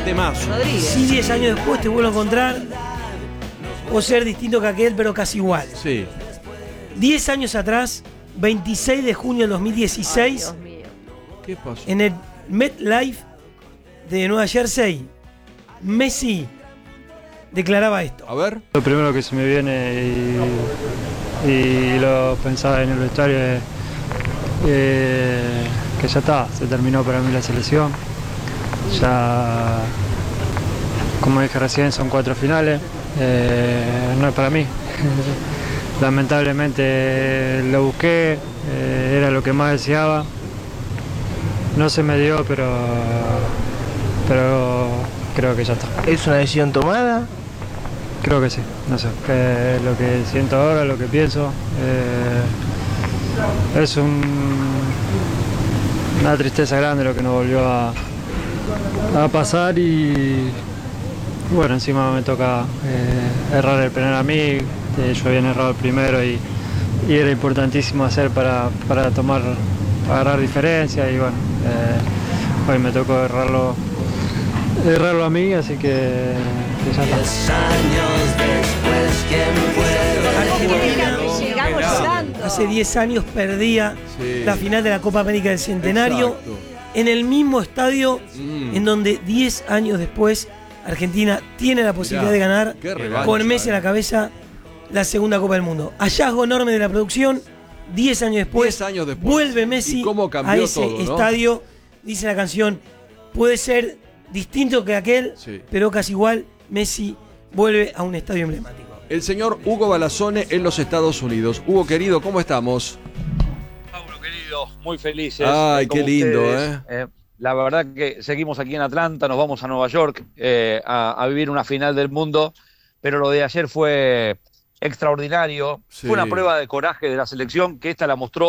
Temazo. Rodríguez. Si 10 años después te vuelvo a encontrar, o ser distinto que aquel, pero casi igual. Sí. 10 años atrás, 26 de junio del 2016, Dios mío. ¿Qué pasó? en el MetLife de Nueva Jersey, Messi declaraba esto. A ver. Lo primero que se me viene y lo pensaba en el vestuario es que ya está, se terminó para mí la selección. Ya, como dije recién, son 4 finales, no es para mí. Lamentablemente lo busqué, era lo que más deseaba. No se me dio, pero creo que ya está. ¿Es una decisión tomada? Creo que sí, no sé, lo que siento ahora, lo que pienso, es una tristeza grande lo que nos volvió a pasar y bueno, encima me toca errar el penal a mí, yo había errado el primero y era importantísimo hacer para agarrar diferencia y bueno, hoy me tocó errarlo a mí, así que ya está. Llegamos llorando. Hace 10 años perdía Sí. la final de la Copa América del Centenario Exacto. en el mismo estadio en donde 10 años después Argentina tiene la posibilidad de ganar qué revancha, con Messi a la cabeza la segunda Copa del Mundo. Hallazgo enorme de la producción. 10 años después, 10 años después. vuelve Messi ¿Y cómo cambió a ese todo, no? estadio. Dice la canción, puede ser distinto que aquel, Sí. pero casi igual. Messi vuelve a un estadio emblemático. El señor Hugo Balazzone en los Estados Unidos. Hugo, querido, ¿cómo estamos? Pablo, querido, muy felices. Ay, como qué lindo, ustedes. La verdad que seguimos aquí en Atlanta, nos vamos a Nueva York a vivir una final del mundo, pero lo de ayer fue extraordinario. Sí. Fue una prueba de coraje de la selección que esta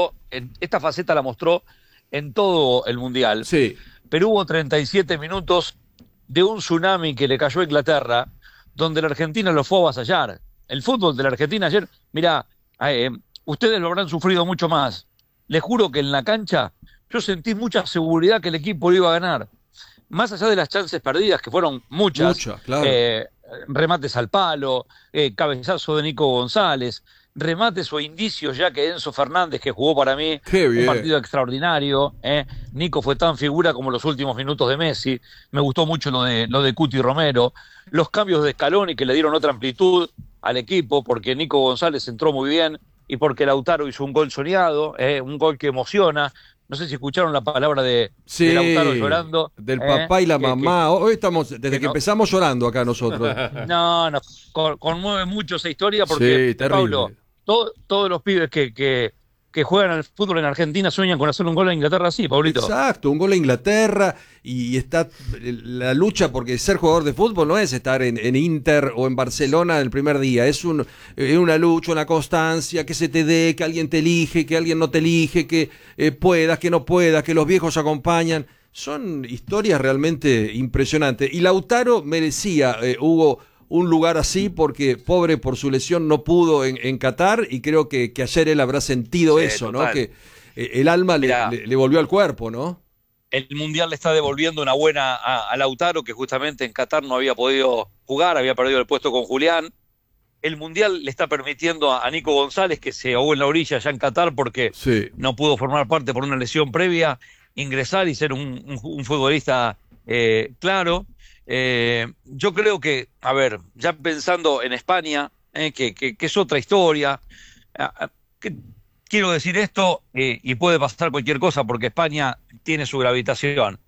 faceta la mostró en todo el Mundial. Sí. Pero hubo 37 minutos de un tsunami que le cayó a Inglaterra, donde la Argentina lo fue a avasallar. El fútbol de la Argentina ayer, mirá, ustedes lo habrán sufrido mucho más. Les juro que en la cancha yo sentí mucha seguridad que el equipo lo iba a ganar. Más allá de las chances perdidas, que fueron muchas, Claro. remates al palo, cabezazo de Nico González, remates o indicios ya que Enzo Fernández, que jugó para mí Qué bien. un partido extraordinario. Nico fue tan figura como los últimos minutos de Messi. Me gustó mucho lo de Cuti Romero. Los cambios de Scaloni que le dieron otra amplitud al equipo, porque Nico González entró muy bien y porque Lautaro hizo un gol soñado, un gol que emociona. No sé si escucharon la palabra de Lautaro llorando. Del papá y la mamá. Hoy estamos, desde que no- empezamos llorando acá nosotros. No, conmueve mucho esa historia porque, Sí, terrible. Pablo, todos los pibes que juegan al fútbol en Argentina sueñan con hacer un gol a Inglaterra así, Pablito. Exacto, un gol a Inglaterra y está la lucha, porque ser jugador de fútbol no es estar en Inter o en Barcelona el primer día, es una lucha, una constancia, que se te dé, que alguien te elige, que alguien no te elige, que puedas, que no puedas, que los viejos acompañan. Son historias realmente impresionantes. Y Lautaro merecía, Hugo, un lugar así, porque pobre por su lesión no pudo en Qatar, y creo que ayer él habrá sentido Sí, eso, total. ¿no? Que el alma Mirá. le volvió al cuerpo, ¿no? El Mundial le está devolviendo una buena a Lautaro, que justamente en Qatar no había podido jugar, había perdido el puesto con Julián. El Mundial le está permitiendo a Nico González, que se ahogó en la orilla ya en Qatar porque Sí. no pudo formar parte por una lesión previa, ingresar y ser un futbolista claro. Yo creo que, a ver, ya pensando en España, que es otra historia, quiero decir esto y puede pasar cualquier cosa porque España tiene su gravitación.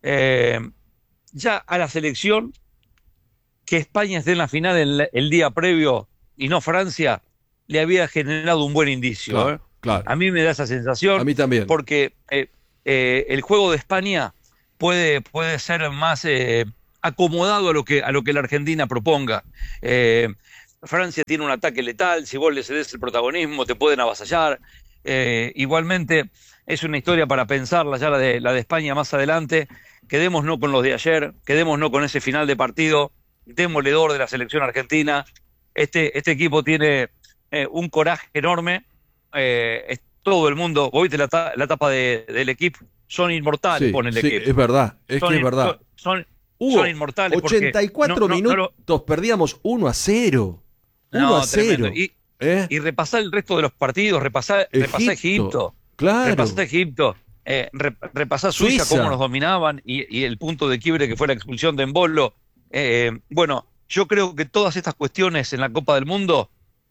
Ya a la selección, que España esté en la final el día previo y no Francia, le había generado un buen indicio. Claro, claro. A mí me da esa sensación. A mí también. Porque el juego de España puede ser más acomodado a lo que la Argentina proponga. Francia tiene un ataque letal, si vos le cedes el protagonismo te pueden avasallar. Igualmente es una historia para pensarla ya la de España más adelante. Quedémonos con los de ayer, quedémonos con ese final de partido demoledor de la selección argentina. Este equipo tiene un coraje enorme. Todo el mundo, vos viste la tapa del equipo, son inmortales, Sí, pone el sí, equipo. es verdad, es que es verdad. son inmortales. 84 minutos perdíamos 1-0. 1-0. Y repasar el resto de los partidos, repasar Egipto. Claro. Repasar Egipto. Repasar Suiza, cómo nos dominaban y el punto de quiebre que fue la expulsión de Embolo. Bueno, yo creo que todas estas cuestiones en la Copa del Mundo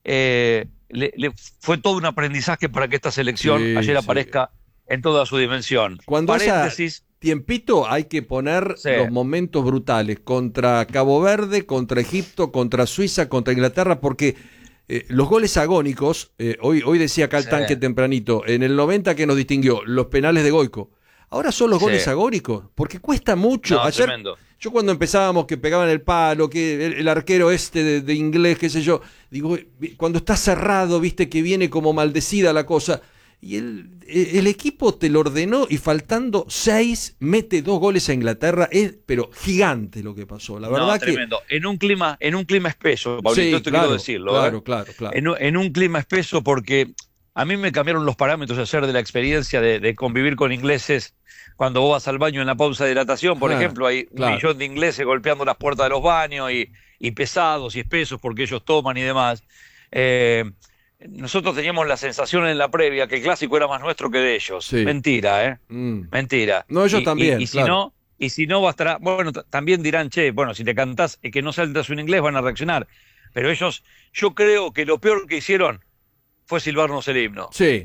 fue todo un aprendizaje para que esta selección ayer aparezca en toda su dimensión. Cuando paréntesis, tiempito hay que poner los momentos brutales contra Cabo Verde, contra Egipto, contra Suiza, contra Inglaterra, porque los goles agónicos, hoy decía acá el tanque tempranito, en el 90 que nos distinguió, los penales de Goico. Ahora son los goles agónicos, porque cuesta mucho. No, ayer, tremendo. yo cuando empezábamos que pegaban el palo, que el arquero de inglés, qué sé yo, digo, cuando está cerrado, viste que viene como maldecida la cosa, y el equipo te lo ordenó y faltando 6 mete 2 goles a Inglaterra, pero gigante lo que pasó, la verdad tremendo. En un clima espeso, Pablito, quiero decirlo. Claro. En un clima espeso, porque a mí me cambiaron los parámetros ayer de la experiencia de convivir con ingleses. Cuando vos vas al baño en la pausa de dilatación, por ejemplo, hay un millón de ingleses golpeando las puertas de los baños y pesados y espesos porque ellos toman y demás. Nosotros teníamos la sensación en la previa que el clásico era más nuestro que de ellos. Mentira, Mentira. No, ellos también. Y si no bastará. Bueno, también dirán, si te cantás que no saltas un inglés van a reaccionar. Pero ellos, yo creo que lo peor que hicieron fue silbarnos el himno. Sí.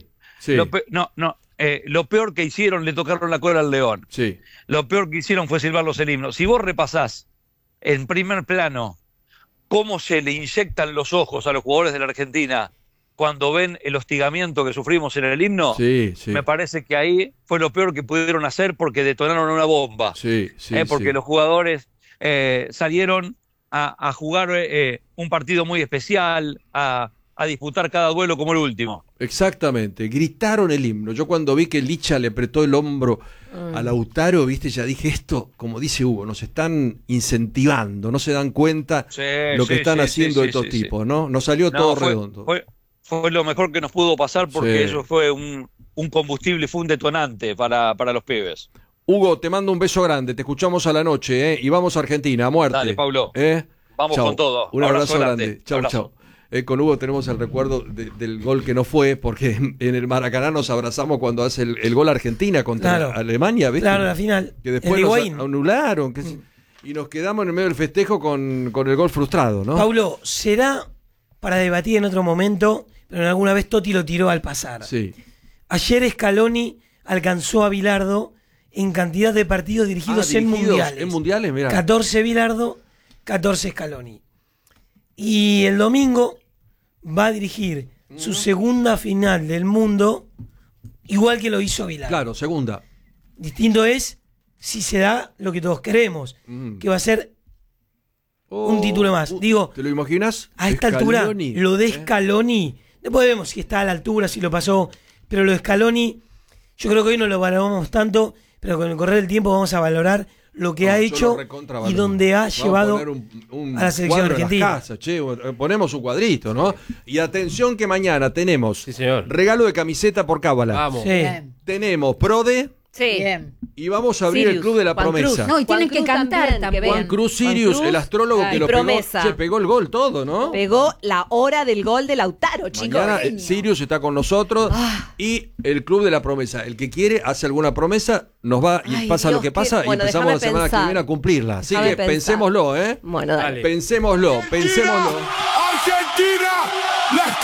Lo peor que hicieron, le tocaron la cola al león. Sí. Lo peor que hicieron fue silbarlos el himno. Si vos repasás en primer plano cómo se le inyectan los ojos a los jugadores de la Argentina cuando ven el hostigamiento que sufrimos en el himno, me parece que ahí fue lo peor que pudieron hacer porque detonaron una bomba. Porque los jugadores salieron a jugar un partido muy especial, a disputar cada duelo como el último. Exactamente, gritaron el himno. Yo cuando vi que Licha le apretó el hombro a Lautaro, viste, ya dije esto, como dice Hugo, nos están incentivando, no se dan cuenta lo que están haciendo estos tipos, ¿no? Nos salió todo redondo. Fue lo mejor que nos pudo pasar porque eso fue un combustible, fue un detonante para los pibes. Hugo, te mando un beso grande, te escuchamos a la noche, y vamos a Argentina, a muerte. Dale, Pablo. Vamos con todo. Un abrazo grande. Chau. Con Hugo tenemos el recuerdo del gol que no fue, porque en el Maracaná nos abrazamos cuando hace el gol Argentina contra Alemania, ¿viste? Claro, la final. Que después nos anularon. Y nos quedamos en el medio del festejo con el gol frustrado, ¿no? Paulo, será para debatir en otro momento, pero alguna vez Totti lo tiró al pasar. Sí. Ayer Scaloni alcanzó a Bilardo en cantidad de partidos dirigidos en mundiales. En mundiales, mirá. 14 Bilardo, 14 Scaloni. Y el domingo va a dirigir su segunda final del mundo, igual que lo hizo Bilardo. Claro, segunda. Distinto es si se da lo que todos queremos, que va a ser un título más. Digo, ¿te lo imaginas? A esta altura, lo de Scaloni, después vemos si está a la altura, si lo pasó, pero lo de Scaloni, yo creo que hoy no lo valoramos tanto, pero con el correr del tiempo vamos a valorar lo que ha hecho y donde ha llevado a la selección argentina. Ponemos un cuadrito, ¿no? Y atención que mañana tenemos regalo de camiseta por cábala. Vamos. Tenemos PRODE. Sí. Bien. Y vamos a abrir el Club de la Promesa. No, y tienen que cantar también. Juan Cruz Sirius, el astrólogo que lo promesa. pegó el gol todo, ¿no? Pegó la hora del gol de Lautaro, chicos. Mañana Sirius está con nosotros y el Club de la Promesa. El que quiere hace alguna promesa, nos va y pasa Dios, lo que pasa y empezamos la semana que viene a cumplirla. Así que pensémoslo, ¿eh? Bueno, dale. Pensémoslo. ¡Argentina!